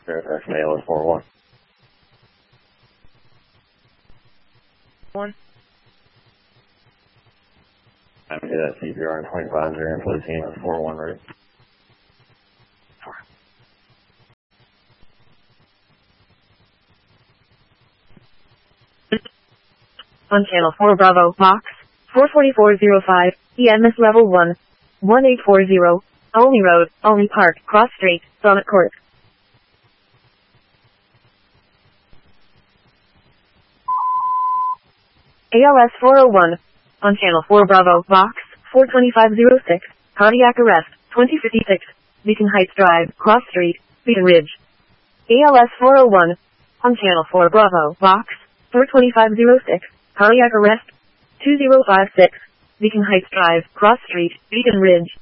Fairfax ALS 41. 1. I'm going to that CPR and 25 0 for the team at 4-1 ready. On channel 4 Bravo, box 44405, EMS level 1, 1840, Olney Road, Olney Park, Cross Street, Summit Court. ALS 401, on channel 4 Bravo, box 42506, cardiac arrest, 2056, Beacon Heights Drive, Cross Street, Beacon Ridge. ALS 401, on channel 4 Bravo, box 42506, cardiac arrest, 2056, Beacon Heights Drive, Cross Street, Beacon Ridge.